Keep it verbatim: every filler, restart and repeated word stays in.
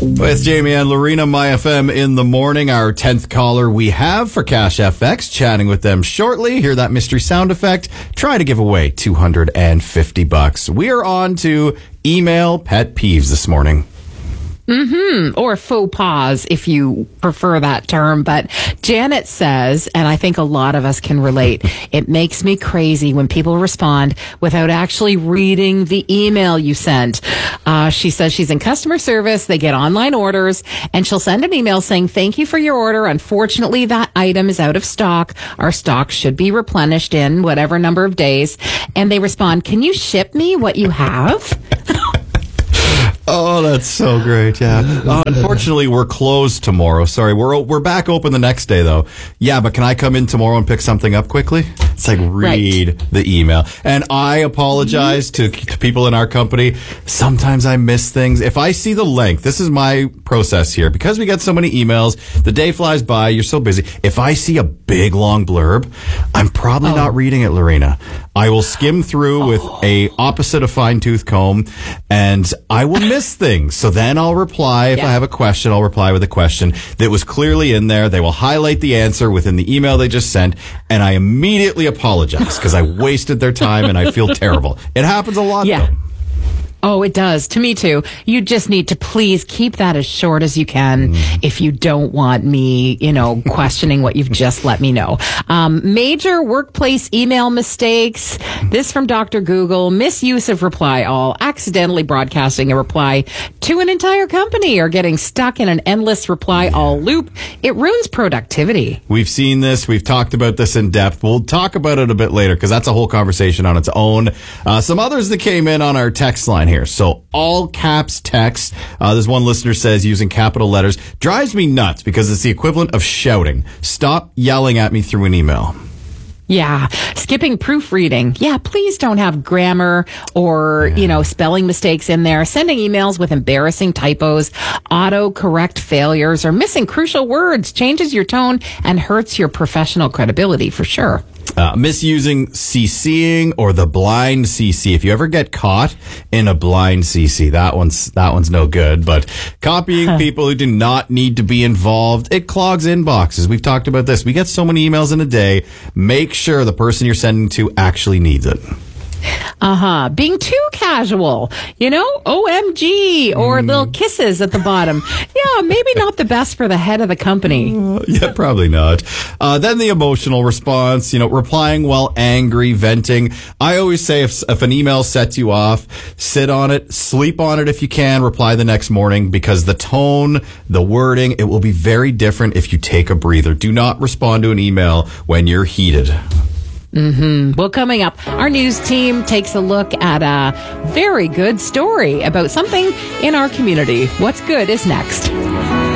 With Jamie and Lorena, My F M in the morning, our tenth caller we have for Cash F X, chatting with them shortly. Hear that mystery sound effect. Try to give away two hundred fifty bucks. We are on to email pet peeves this morning. Mm-hmm. Or faux pas, if you prefer that term. But Janet says, and I think a lot of us can relate, it makes me crazy when people respond without actually reading the email you sent. Uh, she says she's in customer service. They get online orders, and she'll send an email saying, thank you for your order. Unfortunately, that item is out of stock. Our stock should be replenished in whatever number of days. And they respond, can you ship me what you have? Oh, that's so great. Yeah. Uh, unfortunately, we're closed tomorrow. Sorry. We're we're back open the next day, though. Yeah, but can I come in tomorrow and pick something up quickly? It's like, read right. the email. And I apologize to, to people in our company. Sometimes I miss things. If I see the length, this is my process here. Because we get so many emails, the day flies by, you're so busy. If I see a big, long blurb, I'm probably oh. not reading it, Lorena. I will skim through oh. with a opposite of fine-tooth comb, and I will miss things. So then I'll reply. If yeah. I have a question, I'll reply with a question that was clearly in there. They will highlight the answer within the email they just sent, and I immediately apologize because I wasted their time and I feel terrible. It happens a lot, yeah. though. Oh, it does. To me, too. You just need to please keep that as short as you can mm. if you don't want me, you know, questioning what you've just let me know. Um, major workplace email mistakes. This from Doctor Google. Misuse of reply all. Accidentally broadcasting a reply to an entire company or getting stuck in an endless reply all loop. It ruins productivity. We've seen this. We've talked about this in depth. We'll talk about it a bit later because that's a whole conversation on its own. Uh, some others that came in on our text line here. So all caps text. Uh, there's one listener says using capital letters drives me nuts because it's the equivalent of shouting. Stop yelling at me through an email. Yeah. Skipping proofreading. Yeah, please don't have grammar or, yeah. you know, spelling mistakes in there. Sending emails with embarrassing typos, auto-correct failures, or missing crucial words changes your tone and hurts your professional credibility for sure. Uh, misusing CCing or the blind C C. If you ever get caught in a blind C C, that one's that one's no good. But copying huh. people who do not need to be involved, it clogs inboxes. We've talked about this. We get so many emails in a day. Make sure the person you're sending to actually needs it. Uh-huh. Being too casual, you know, O M G, or mm. little kisses at the bottom. Yeah, maybe not the best for the head of the company. Uh, yeah, probably not. Uh, then the emotional response, you know, replying while angry, venting. I always say if, if an email sets you off, sit on it, sleep on it if you can, reply the next morning, because the tone, the wording, it will be very different if you take a breather. Do not respond to an email when you're heated. Mm-hmm. Well, coming up, our news team takes a look at a very good story about something in our community. What's good is next.